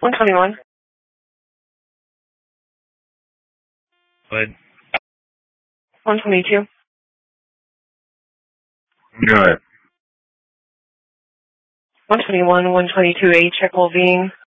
121. Good. 122. Good. 121, 122A, check well being.